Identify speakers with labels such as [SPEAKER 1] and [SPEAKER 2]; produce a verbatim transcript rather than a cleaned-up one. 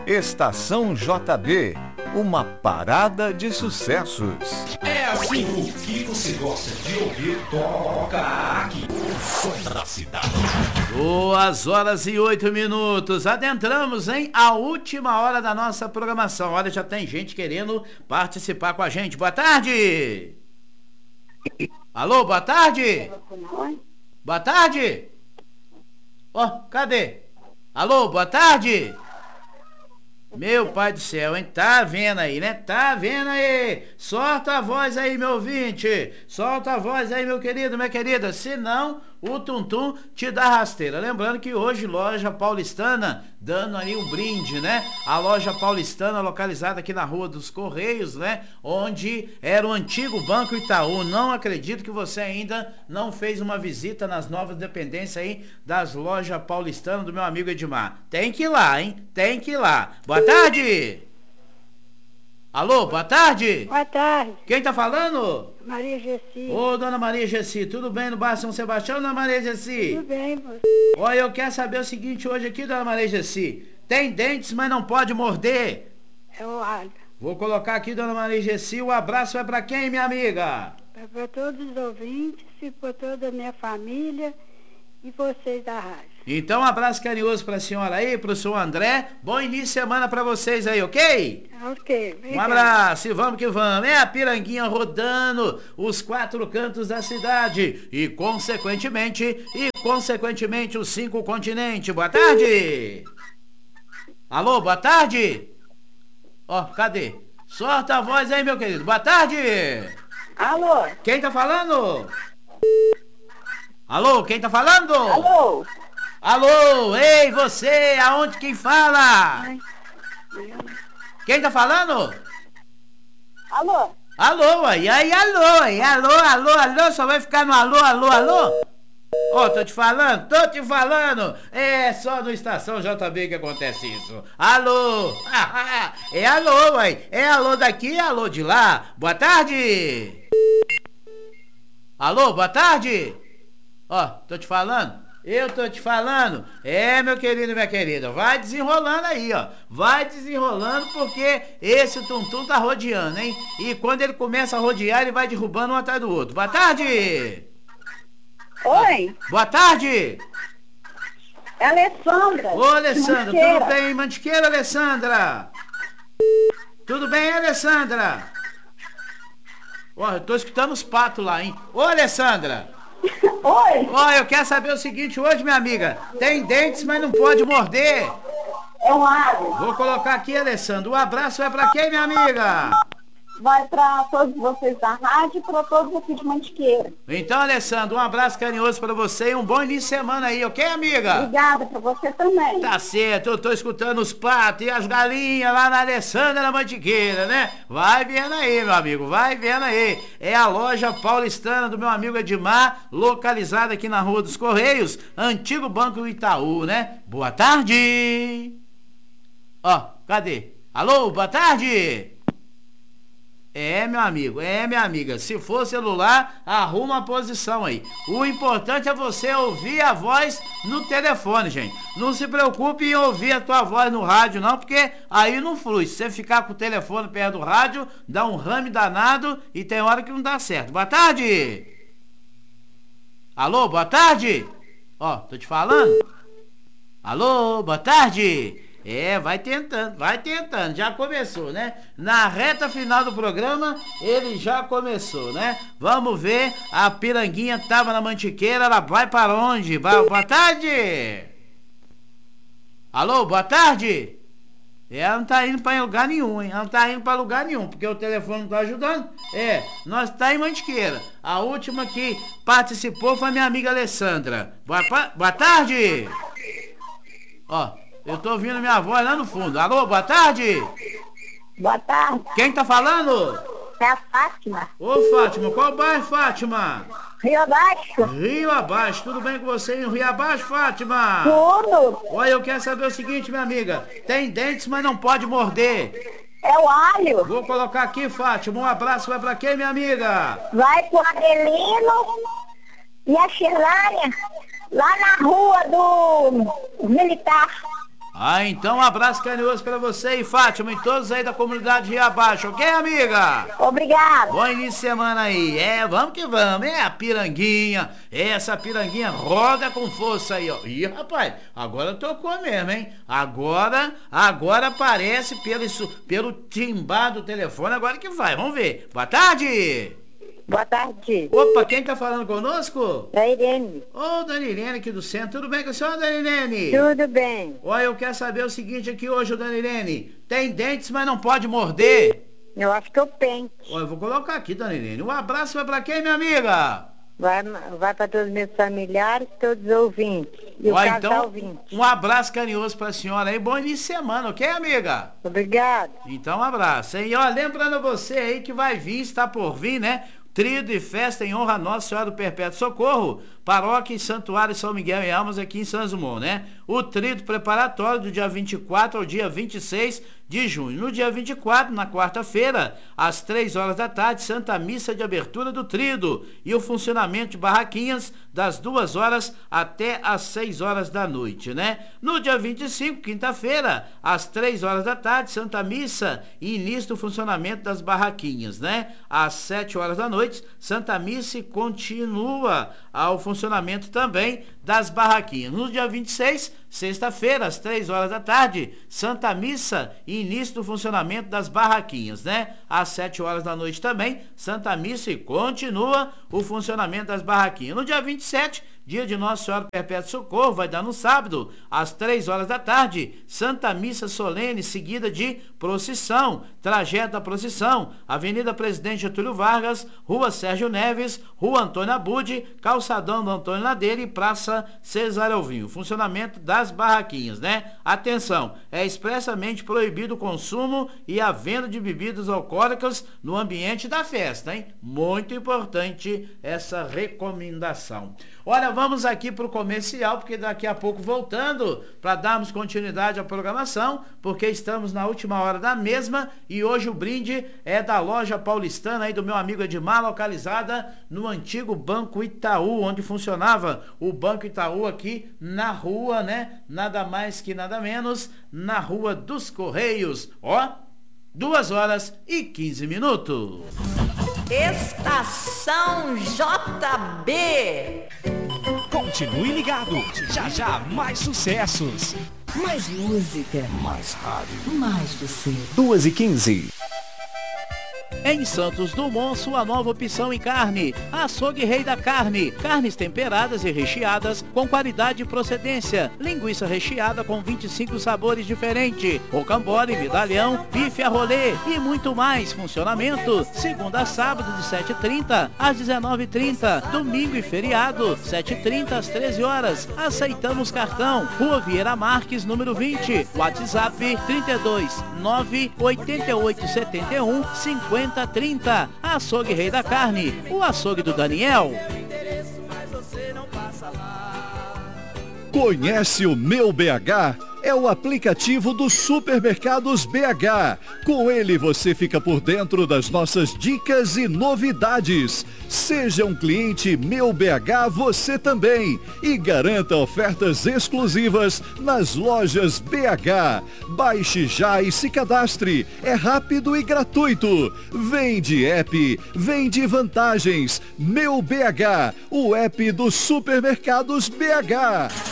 [SPEAKER 1] Estação J B, uma parada de sucessos.
[SPEAKER 2] É assim, o que você gosta de ouvir, toca aqui. O som da cidade.
[SPEAKER 3] Duas horas e oito minutos. Adentramos, hein? A última hora da nossa programação. Olha, já tem gente querendo participar com a gente. Boa tarde! Alô, boa tarde! Boa tarde! Ó, oh, cadê? Alô, boa tarde! Meu pai do céu, hein? Tá vendo aí, né? Tá vendo aí? Solta a voz aí, meu ouvinte. Solta a voz aí, meu querido, minha querida. Senão, o Tum-Tum te dá rasteira. Lembrando que hoje, loja paulistana, dando ali um brinde, né? A loja paulistana, localizada aqui na Rua dos Correios, né? Onde era o antigo Banco Itaú. Não acredito que você ainda não fez uma visita nas novas dependências aí das lojas paulistanas do meu amigo Edmar. Tem que ir lá, hein? Tem que ir lá. Boa tarde! Alô, boa tarde!
[SPEAKER 4] Boa tarde.
[SPEAKER 3] Quem tá falando?
[SPEAKER 4] Maria Gessi.
[SPEAKER 3] Ô, dona Maria Gessi, tudo bem no bairro São Sebastião, dona Maria Gessi?
[SPEAKER 4] Tudo bem, você?
[SPEAKER 3] Olha, eu quero saber o seguinte hoje aqui, dona Maria Gessi. Tem dentes, mas não pode morder.
[SPEAKER 4] É o alho.
[SPEAKER 3] Vou colocar aqui, dona Maria Gessi, o abraço é pra quem, minha amiga?
[SPEAKER 4] É para todos os ouvintes e para toda a minha família e vocês da rádio.
[SPEAKER 3] Então, um abraço carinhoso pra senhora aí, pro senhor André. Bom início de semana pra vocês aí, ok?
[SPEAKER 4] Ok,
[SPEAKER 3] Um abraço e vamos que vamos. É a Piranguinha rodando os quatro cantos da cidade e, consequentemente, e consequentemente, os cinco continentes. Boa tarde! Alô, boa tarde! Ó, cadê? Solta a voz aí, meu querido. Boa tarde!
[SPEAKER 4] Alô?
[SPEAKER 3] Quem tá falando? Alô, quem tá falando?
[SPEAKER 4] Alô?
[SPEAKER 3] Alô, ei, você, aonde quem fala?
[SPEAKER 4] Ai.
[SPEAKER 3] Quem tá falando?
[SPEAKER 4] Alô?
[SPEAKER 3] Alô, aí, aí, alô, aí, alô, alô, alô, só vai ficar no alô, alô, alô? Ó, oh, tô te falando, tô te falando. É só no Estação J B que acontece isso. Alô, é alô, uai, é alô daqui, é alô de lá. Boa tarde. Alô, boa tarde. Ó, oh, tô te falando. Eu tô te falando. É, meu querido e minha querida, vai desenrolando aí, ó. Vai desenrolando porque esse Tum-Tum tá rodeando, hein? E quando ele começa a rodear, ele vai derrubando um atrás do outro. Boa tarde!
[SPEAKER 4] Oi?
[SPEAKER 3] Boa tarde!
[SPEAKER 4] É a Alessandra.
[SPEAKER 3] Ô, Alessandra, tudo bem? Mantiqueira, Alessandra? Tudo bem, Alessandra? Ó, eu tô escutando os patos lá, hein? Ô, Alessandra!
[SPEAKER 4] Oi?
[SPEAKER 3] Ó, eu quero saber o seguinte hoje, minha amiga. Tem dentes, mas não pode morder.
[SPEAKER 4] É o alho.
[SPEAKER 3] Vou colocar aqui, Alessandra. O abraço é pra quem, minha amiga?
[SPEAKER 4] Vai para todos vocês da rádio e para todos aqui de Mantiqueira.
[SPEAKER 3] Então, Alessandra, um abraço carinhoso pra você e um bom início de semana aí, ok, amiga?
[SPEAKER 4] Obrigada para você também.
[SPEAKER 3] Tá certo, eu tô escutando os patos e as galinhas lá na Alessandra na Mantiqueira, né? Vai vendo aí, meu amigo, vai vendo aí. É a loja paulistana do meu amigo Edmar, localizada aqui na Rua dos Correios, antigo Banco Itaú, né? Boa tarde! Ó, cadê? Alô, boa tarde! É, meu amigo, é, minha amiga. Se for celular, arruma a posição aí. O importante é você ouvir a voz no telefone, gente. Não se preocupe em ouvir a tua voz no rádio, não, porque aí não flui. Se você ficar com o telefone perto do rádio, dá um rame danado e tem hora que não dá certo. Boa tarde! Alô, boa tarde! Ó, tô te falando. Alô, boa tarde! É, vai tentando, vai tentando, já começou, né? Na reta final do programa, ele já começou, né? Vamos ver, a Piranguinha tava na Mantiqueira, ela vai para onde? Vai, boa tarde! Alô, boa tarde! Ela não tá indo para lugar nenhum, hein? Ela não tá indo para lugar nenhum, porque o telefone não tá ajudando. É, nós tá em Mantiqueira. A última que participou foi a minha amiga Alessandra. Boa, boa tarde! Ó. Eu tô ouvindo minha voz lá no fundo. Alô, boa tarde?
[SPEAKER 4] Boa tarde.
[SPEAKER 3] Quem tá falando?
[SPEAKER 4] É a Fátima.
[SPEAKER 3] Ô, Fátima, qual bairro, Fátima?
[SPEAKER 4] Rio Abaixo.
[SPEAKER 3] Rio Abaixo, tudo bem com você em Rio Abaixo, Fátima?
[SPEAKER 4] Tudo.
[SPEAKER 3] Olha, eu quero saber o seguinte, minha amiga. Tem dentes, mas não pode morder.
[SPEAKER 4] É o alho.
[SPEAKER 3] Vou colocar aqui, Fátima. Um abraço vai pra quem, minha amiga?
[SPEAKER 4] Vai pro Adelino e a Xilânia, lá na rua do Militar.
[SPEAKER 3] Ah, então um abraço carinhoso pra você e Fátima e todos aí da comunidade Rio Abaixo, ok, amiga?
[SPEAKER 5] Obrigado.
[SPEAKER 3] Bom início de semana aí. É, vamos que vamos. É a piranguinha. Essa piranguinha roda com força aí, ó. Ih, rapaz, agora tocou mesmo, hein? Agora, agora aparece pelo, isso, pelo timbar do telefone, agora que vai. Vamos ver. Boa tarde.
[SPEAKER 5] Boa tarde.
[SPEAKER 3] Opa, quem tá falando conosco?
[SPEAKER 5] Da Irene.
[SPEAKER 3] Ô, oh, Dona Irene aqui do centro. Tudo bem com a senhora, Dona Irene?
[SPEAKER 5] Tudo bem.
[SPEAKER 3] Olha, eu quero saber o seguinte aqui hoje, Dona Irene. Tem dentes, mas não pode morder?
[SPEAKER 5] Eu acho que eu pente.
[SPEAKER 3] Olha, eu vou colocar aqui, Dona Irene. Um abraço vai pra quem, minha amiga?
[SPEAKER 5] Vai, vai para todos os meus familiares, todos os ouvintes. E
[SPEAKER 3] Olha,
[SPEAKER 5] o casal
[SPEAKER 3] então,
[SPEAKER 5] ouvinte.
[SPEAKER 3] Um abraço carinhoso pra senhora aí. Bom início de semana, ok, amiga?
[SPEAKER 5] Obrigado.
[SPEAKER 3] Então, um abraço. E ó, lembrando a você aí que vai vir, está por vir, né? Tríduo e festa em honra a Nossa Senhora do Perpétuo Socorro, paróquia e santuário São Miguel e Almas aqui em Santos Dumont, né? O tríduo preparatório do dia vinte e quatro ao dia vinte e seis de junho. No dia vinte e quatro, na quarta-feira, às três horas da tarde, Santa Missa de abertura do tríduo e o funcionamento de barraquinhas das duas horas até às seis horas da noite, né? No dia vinte e cinco, quinta-feira, às três horas da tarde, Santa Missa e início do funcionamento das barraquinhas, né? Às sete horas da noite, Santa Missa e continua ao funcionamento também das barraquinhas. No dia vinte e seis, sexta-feira, às três horas da tarde, Santa Missa e início do funcionamento das barraquinhas, né? Às sete horas da noite também, Santa Missa e continua o funcionamento das barraquinhas. No dia vinte e sete, dia de Nossa Senhora do Perpétuo Socorro, vai dar no sábado, às três horas da tarde, Santa Missa solene, seguida de procissão, trajeto da procissão, Avenida Presidente Getúlio Vargas, Rua Sérgio Neves, Rua Antônio Abude, Calçadão do Antônio Ladeira e Praça Cesar Alvinho. Funcionamento das barraquinhas, né? Atenção, é expressamente proibido o consumo e a venda de bebidas alcoólicas no ambiente da festa, hein? Muito importante essa recomendação. Olha, vamos aqui para o comercial, porque daqui a pouco voltando para darmos continuidade à programação, porque estamos na última hora da mesma e hoje o brinde é da loja paulistana aí do meu amigo Edmar, localizada no antigo Banco Itaú, onde funcionava o Banco Itaú aqui na rua, né? Nada mais que nada menos, na Rua dos Correios. Ó, duas horas e quinze minutos.
[SPEAKER 6] Estação J B.
[SPEAKER 2] Continue ligado, já já mais sucessos.
[SPEAKER 6] Mais música.
[SPEAKER 2] Mais rádio.
[SPEAKER 6] Mais você.
[SPEAKER 1] duas e quinze.
[SPEAKER 3] Em Santos Dumont, sua nova opção em carne. Açougue Rei da Carne. Carnes temperadas e recheadas com qualidade e procedência. Linguiça recheada com vinte e cinco sabores diferentes. Rocambole, medalhão, bife a rolê e muito mais. Funcionamento segunda a sábado de sete e trinta às dezenove e trinta. Domingo e feriado, sete e trinta às treze horas. Aceitamos cartão. Rua Vieira Marques, número vinte. WhatsApp trinta e dois, nove oito oito sete um, cinquenta trinta. Açougue Rei da Carne, o açougue do Daniel.
[SPEAKER 7] Conhece o Meu B H? É o aplicativo dos supermercados B H. Com ele você fica por dentro das nossas dicas e novidades. Seja um cliente Meu B H você também e garanta ofertas exclusivas nas lojas B H. Baixe já e se cadastre. É rápido e gratuito. Vende app, vende vantagens. Meu B H, o app dos supermercados B H.